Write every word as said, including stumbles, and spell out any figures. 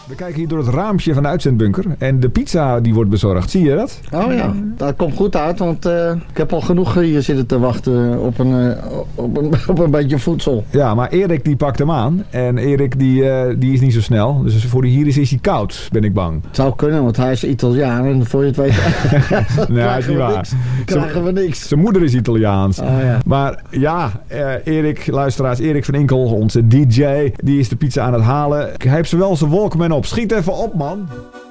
We kijken hier door het raampje van de uitzendbunker. En de pizza die wordt bezorgd. Zie je dat? Oh ja, dat komt goed uit. Want uh, ik heb al genoeg hier zitten te wachten op een, uh, op een, op een beetje voedsel. Ja, maar Erik die pakt hem aan. En Erik die, uh, die is niet zo snel. Dus voor die hier is, is hij koud, ben ik bang. Het zou kunnen, want hij is Italiaan. En voor je het weet nee, dat is niet waar. Niks, krijgen we niks. Zijn moeder is Italiaans. Oh, ja. Maar ja, uh, Erik, luisteraars, Erik van Inkel, onze D J, die is de pizza aan het halen. Hij heeft zowel zijn Walkman op. Schiet even op, man.